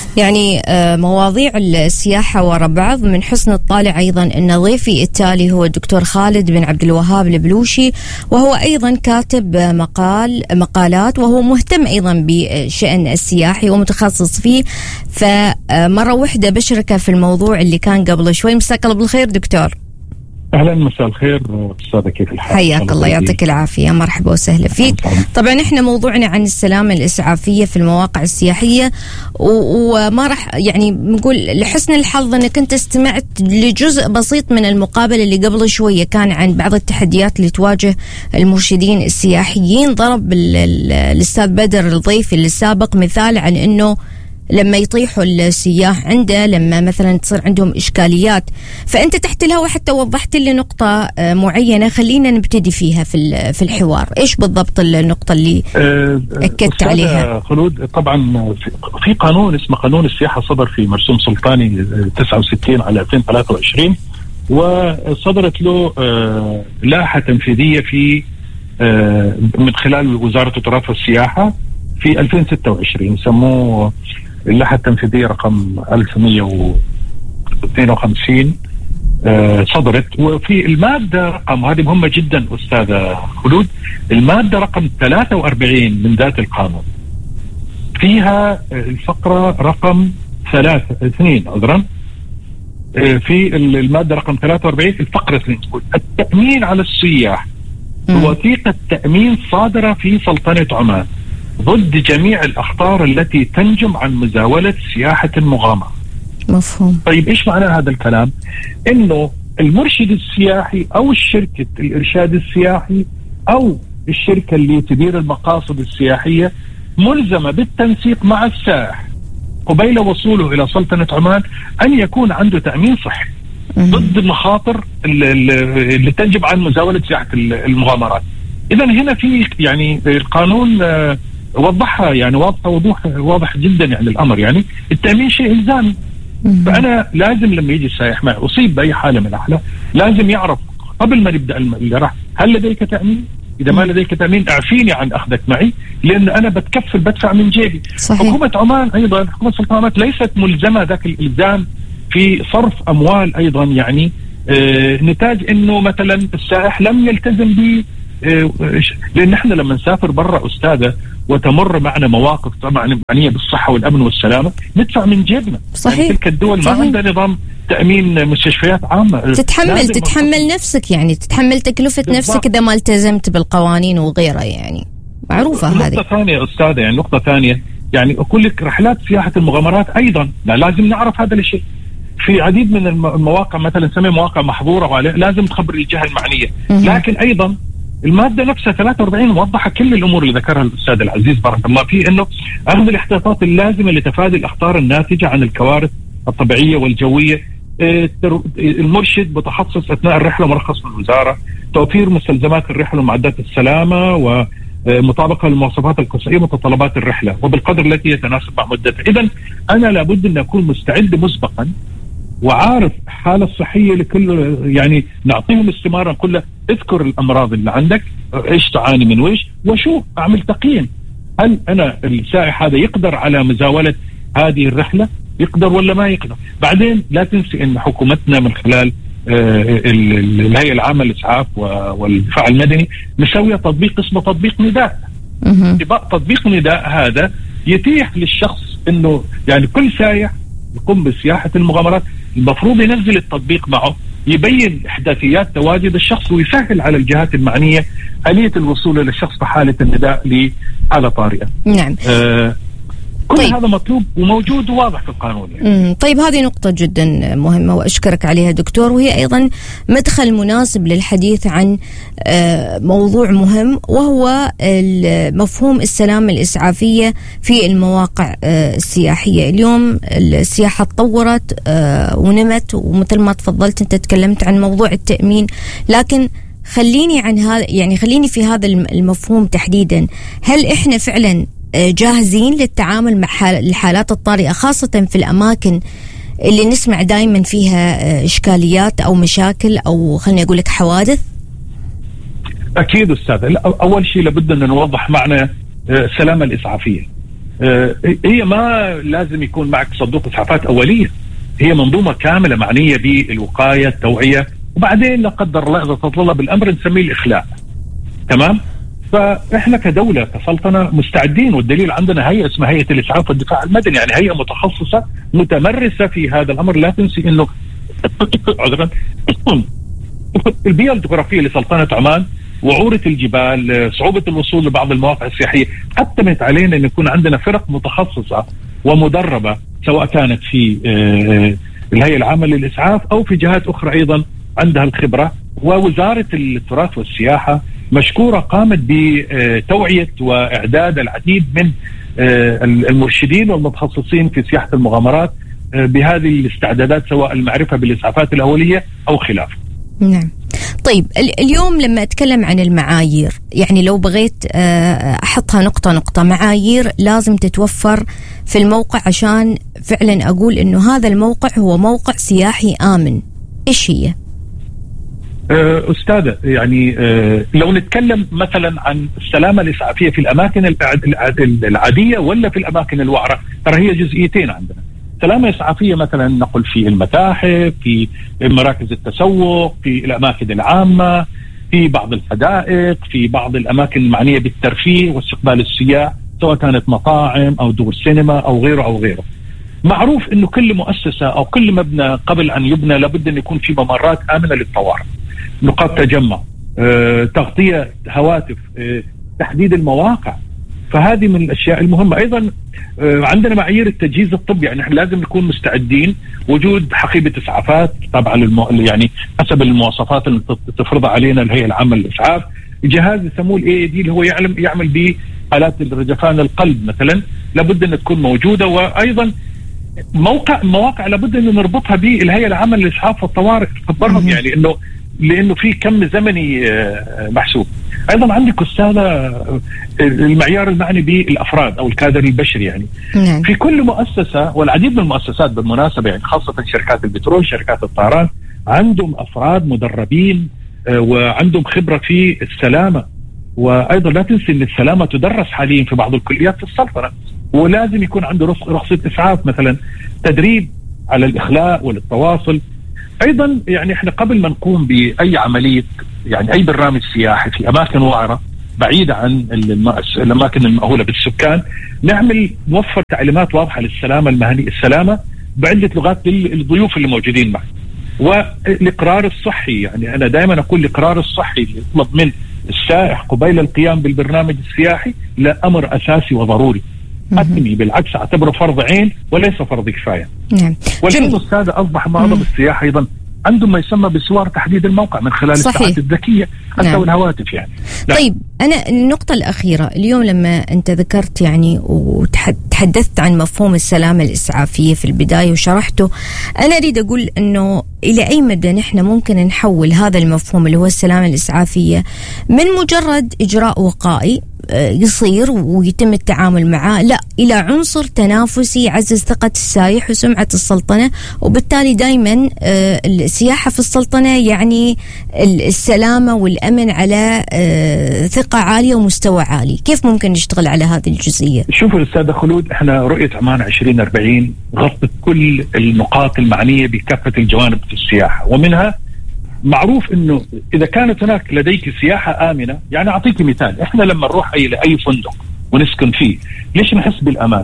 يعني مواضيع السياحة وراء بعض. من حسن الطالع أيضا أن ضيفي التالي هو الدكتور خالد بن عبد الوهاب البلوشي، وهو أيضا كاتب مقالات، وهو مهتم أيضا بشأن السياحي ومتخصص فيه. فمرة واحدة بشركة في الموضوع اللي كان قبل شوي. مساك الله بالخير دكتور. أهلا، مساء الخير أستاذة، كيف الحال؟ حياك الله، يعطيك العافية، مرحبا وسهلا فيك. طبعا احنا موضوعنا عن السلامة الإسعافية في المواقع السياحية، وما راح يعني نقول لحسن الحظ أنك أنت استمعت لجزء بسيط من المقابلة اللي قبل شوية كان عن بعض التحديات اللي تواجه المرشدين السياحيين. ضرب الأستاذ بدر الضيفي السابق مثال عن أنه لما يطيحوا السياح عنده، لما مثلا تصير عندهم إشكاليات. فأنت تحت الهواء حتى وضحت لي نقطة معينة، خلينا نبتدي فيها في الحوار. إيش بالضبط النقطة اللي أكدت عليها؟ خلود، طبعا في قانون اسمه قانون السياحة، صدر في مرسوم سلطاني 69 على 2023، وصدرت له لائحة تنفيذية في من خلال وزارة التراث والسياحة في 2026، سموه اللائحة التنفيذية رقم 1152. صدرت، وفي المادة رقم، هذه مهمة جدا أستاذة خلود، المادة رقم 43 من ذات القانون فيها الفقرة رقم 2 عذرا، في المادة رقم 43 الفقرة 2 تقول: التأمين على السياح بوثيقة تأمين صادرة في سلطنة عمان ضد جميع الأخطار التي تنجم عن مزاولة سياحة المغامرة. مفهوم. طيب إيش معنى هذا الكلام؟ إنه المرشد السياحي أو الشركة الإرشاد السياحي أو الشركة اللي تدير المقاصد السياحية ملزمة بالتنسيق مع السائح قبيل وصوله إلى سلطنة عمان أن يكون عنده تأمين صحي ضد المخاطر اللي تنجم عن مزاولة سياحة المغامرات. إذا هنا في يعني القانون وضحها، يعني وضوح واضح جدا يعني الأمر، يعني التأمين شيء إلزامي. فأنا لازم لما يجي السائح معي أصيب بأي حالة من الأحوال لازم يعرف قبل ما نبدأ الراحة: هل لديك تأمين؟ إذا ما لديك تأمين أعفيني عن أخذك معي، لأن أنا بتكفل بدفع من جيبي. صحيح. حكومة عمان أيضا، حكومة سلطنة عمان ليست ملزمة ذاك الإلزام في صرف أموال أيضا، يعني نتاج إنه مثلا السائح لم يلتزم ب لأن احنا لما نسافر برا أستاذة وتمر معنا مواقف طبعا معنية بالصحة والأمن والسلامة ندفع من جيبنا. صحيح. يعني تلك الدول ما عندها نظام تأمين مستشفيات عامة. تتحمل نفسك، يعني تتحمل تكلفة نفسك إذا ما التزمت بالقوانين وغيرها، يعني معروفة هذه. نقطة ثانية أستاذة، يعني نقطة ثانية، يعني أقول لك رحلات سياحة المغامرات أيضا لازم نعرف هذا الشيء. في عديد من المواقع مثلا نسميها مواقع محظورة لازم تخبر الجهة المعنية. لكن أيضا المادة نفسها 43 موضحة كل الأمور اللي ذكرها الأستاذ العزيز بارك الله فيه، إنه أخذ الاحتياطات اللازمة لتفادي الأخطار الناتجة عن الكوارث الطبيعية والجوية. المرشد متخصص أثناء الرحلة مرخص من الوزارة، توفير مستلزمات الرحلة ومعدات السلامة ومطابقة للمواصفات القصائية ومتطلبات الرحلة وبالقدر التي يتناسب مع مدتها. إذن أنا لابد أن أكون مستعد مسبقا وعارف حالة الصحية لكل، يعني نعطيهم استمارة، نقول له اذكر الأمراض اللي عندك، ايش تعاني من ويش، وشو أعمل تقييم. هل أنا السائح هذا يقدر على مزاولة هذه الرحلة، يقدر ولا ما يقدر؟ بعدين لا تنسي أن حكومتنا من خلال الهيئة العامة للإسعاف والدفاع المدني مسوية تطبيق اسمه تطبيق نداء. تطبيق نداء هذا يتيح للشخص أنه يعني كل سائح يقوم بسياحة المغامرات المفروض ينزل التطبيق معه، يبين إحداثيات تواجد الشخص ويسهل على الجهات المعنية آلية الوصول إلى الشخص في حالة النداء لحالة طارئة. نعم. كل طيب. هذا مطلوب وموجود وواضح في القانون يعني. طيب هذه نقطة جدا مهمة وأشكرك عليها دكتور، وهي أيضا مدخل مناسب للحديث عن موضوع مهم، وهو مفهوم السلامة الإسعافية في المواقع السياحية. اليوم السياحة تطورت ونمت، ومثل ما تفضلت أنت تكلمت عن موضوع التأمين، لكن خليني عن هذا، يعني خليني في هذا المفهوم تحديدا. هل إحنا فعلا جاهزين للتعامل مع الحالات الطارئة، خاصة في الأماكن اللي نسمع دائما فيها إشكاليات أو مشاكل أو خليني أقول لك حوادث؟ أكيد أستاذ. أول شيء لابد أن نوضح معنى السلامة الإسعافية. هي ما لازم يكون معك صندوق اسعافات اوليه، هي منظومه كامله معنيه بالوقايه، التوعيه، وبعدين لا قدر الله اذا تطلب الامر نسميه الاخلاء. تمام؟ فاحنا كدوله كسلطنه مستعدين، والدليل عندنا هيئه اسمها هيئه الاسعاف والدفاع المدني، يعني هيئه متخصصه متمرسه في هذا الامر. لا تنسي انه عذرا البيئه الجغرافيه لسلطنه عمان، وعورة الجبال، صعوبة الوصول لبعض المواقع السياحية، حتمت علينا أن يكون عندنا فرق متخصصة ومدربة، سواء كانت في الهيئة العامة للإسعاف أو في جهات أخرى أيضا عندها الخبرة. ووزارة التراث والسياحة مشكورة قامت بتوعية وإعداد العديد من المرشدين والمتخصصين في سياحة المغامرات بهذه الاستعدادات، سواء المعرفة بالإسعافات الأولية أو خلافه. نعم. طيب اليوم لما أتكلم عن المعايير، يعني لو بغيت أحطها نقطة نقطة، معايير لازم تتوفر في الموقع عشان فعلا أقول إنه هذا الموقع هو موقع سياحي آمن، إيش هي؟ أستاذة، يعني لو نتكلم مثلا عن السلامة الإسعافية في الأماكن العادية ولا في الأماكن الوعرة، ترى هي جزئيتين عندنا. سلامة إسعافية مثلا نقول في المتاحف، في مراكز التسوق، في الأماكن العامة، في بعض الحدائق، في بعض الأماكن المعنية بالترفيه واستقبال السياح، سواء كانت مطاعم أو دور سينما أو غيره أو غيره. معروف إنه كل مؤسسة أو كل مبنى قبل أن يبنى لابد أن يكون في ممرات آمنة للطوارئ، نقاط تجمع، تغطية هواتف، تحديد المواقع. فهذه من الأشياء المهمة. أيضا عندنا معايير التجهيز الطبي، يعني احنا لازم نكون مستعدين، وجود حقيبة إسعافات طبعا يعني حسب المواصفات اللي تفرضها علينا الهيئة العامة للإسعاف، جهاز يسموه AED اللي هو يعمل بحالات الرجفان القلب مثلا، لابد أن تكون موجودة. وأيضا مواقع لابد أن نربطها بالهيئة العامة للإسعاف والطوارئ، خبرهم يعني لأنه في كم زمني محسوب. أيضا عندك أستاذة المعيار المعني بالأفراد أو الكادر البشري، يعني في كل مؤسسة، والعديد من المؤسسات بالمناسبة، يعني خاصة شركات البترول، شركات الطيران، عندهم أفراد مدربين وعندهم خبرة في السلامة. وأيضا لا تنسي أن السلامة تدرس حاليا في بعض الكليات في السلطنة، ولازم يكون عنده رخصة إسعاف مثلا، تدريب على الإخلاء والتواصل. أيضا يعني إحنا قبل ما نقوم بأي عملية، يعني أي برنامج سياحي في أماكن وعرة بعيدة عن الأماكن المأهولة بالسكان، نوفر تعليمات واضحة للسلامة المهنية، السلامة بعدة لغات للضيوف اللي موجودين معي. والإقرار الصحي، يعني أنا دائما أقول الإقرار الصحي اللي يطلب من السائح قبيل القيام بالبرنامج السياحي لا أمر أساسي وضروري، حتمي، بالعكس أعتبره فرض عين وليس فرض كفاية. نعم. والحين أستاذ أصبح معظم السياح أيضا عندهم ما يسمى بسوار تحديد الموقع من خلال الساعات الذكية حتى والهواتف يعني. طيب أنا النقطة الأخيرة اليوم لما أنت ذكرت يعني وتحدثت عن مفهوم السلامة الإسعافية في البداية وشرحته، أنا أريد أقول أنه إلى أي مدى نحن ممكن نحول هذا المفهوم اللي هو السلامة الإسعافية من مجرد إجراء وقائي يصير ويتم التعامل معه، لا، إلى عنصر تنافسي يعزز ثقة السائح وسمعة السلطنة، وبالتالي دائما السياحة في السلطنة يعني السلامة والأمن على ثقة عالية ومستوى عالي. كيف ممكن نشتغل على هذه الجزئية؟ شوفوا أستاذ خلود، احنا رؤية عمان 2040 غطت كل النقاط المعنية بكافة الجوانب في السياحة، ومنها معروف انه اذا كانت هناك لديك سياحة آمنة، يعني اعطيك مثال، احنا لما نروح اي فندق ونسكن فيه ليش نحس بالامان؟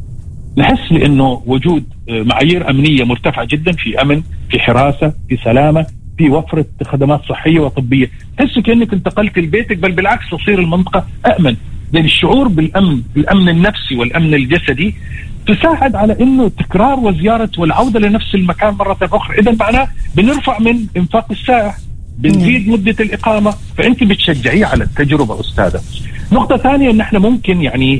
نحس لانه وجود معايير امنية مرتفعة جدا، في امن، في حراسة، في سلامة، في وفرة خدمات صحية وطبية، تحس كأنك انتقلت لبيتك، بل بالعكس تصير المنطقة أأمن. لأن الشعور بالأمن، الأمن النفسي والأمن الجسدي، تساعد على انه تكرار وزيارة والعودة لنفس المكان مرة اخرى. اذا معناه بنرفع من انفاق السائح، بنزيد مدة الاقامة، فانت بتشجعيه على التجربة استاذة. نقطة ثانية ان احنا ممكن يعني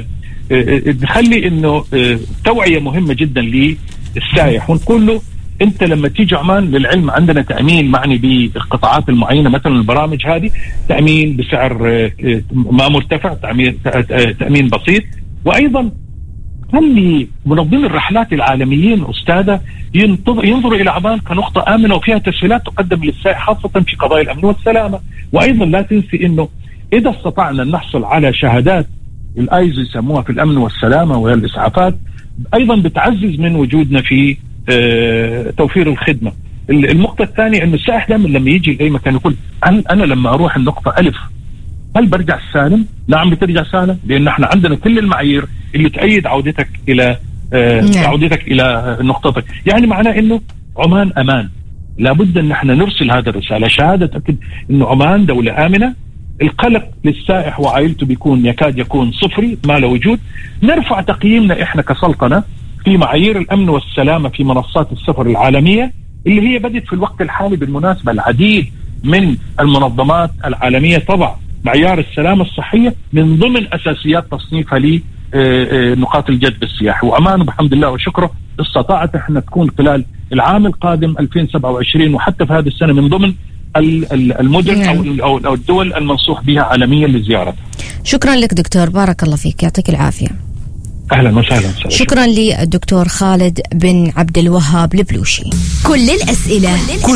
نخلي انه توعية مهمة جدا للسائح، ونقول له انت لما تيجي عمان، للعلم عندنا تأمين معني بالقطاعات المعينة، مثلا البرامج هذه تأمين بسعر ما مرتفع، تأمين بسيط. وايضا خلي منظمين الرحلات العالميين أستاذة ينظروا إلى عمان كنقطة آمنة وفيها تسهيلات تقدم للسائح، خاصة في قضايا الأمن والسلامة. وأيضا لا تنسي أنه إذا استطعنا أن نحصل على شهادات الايزو يسموها في الامن والسلامه وهي الاسعافات، ايضا بتعزز من وجودنا في توفير الخدمه. النقطه الثانيه انه السائح دائما لما يجي لاي مكان يقول انا لما اروح النقطه الف هل برجع سالم؟ نعم بترجع سالم، لان احنا عندنا كل المعايير اللي تأيد عودتك الى عودتك الى نقطتك. يعني معناه انه عمان امان. لابد ان احنا نرسل هذا الرساله، شهاده تاكد انه عمان دوله امنه. القلق للسائح وعائلته بيكون يكاد يكون صفري، ما له وجود. نرفع تقييمنا احنا كسلطنه في معايير الامن والسلامه في منصات السفر العالميه اللي هي بدت في الوقت الحالي. بالمناسبه العديد من المنظمات العالميه طبعا معيار السلامه الصحيه من ضمن اساسيات تصنيفها لنقاط الجذب السياحي، وعمان بحمد الله وشكره استطاعت احنا تكون خلال العام القادم 2027 وحتى في هذه السنه من ضمن المدن او الدول المنصوح بها عالميا للزيارة. شكرا لك دكتور، بارك الله فيك، يعطيك العافيه. اهلا وسهلا. شكرا للدكتور خالد بن عبد الوهاب البلوشي. كل الأسئلة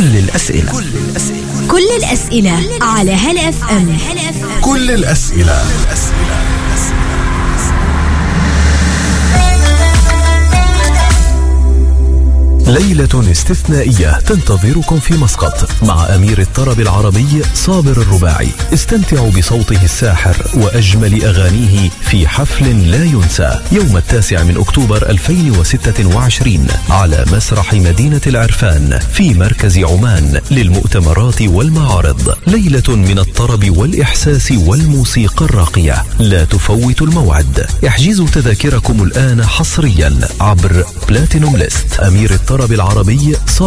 على هلا اف ام. كل الأسئلة. ليلة استثنائية تنتظركم في مسقط مع أمير الطرب العربي صابر الرباعي. استمتعوا بصوته الساحر وأجمل أغانيه في حفل لا ينسى يوم 9 أكتوبر 2026 على مسرح مدينة العرفان في مركز عمان للمؤتمرات والمعارض. ليلة من الطرب والإحساس والموسيقى الراقية، لا تفوتوا الموعد. احجزوا تذاكركم الآن حصريا عبر بلاتينوم ليست. أمير الطرب العربي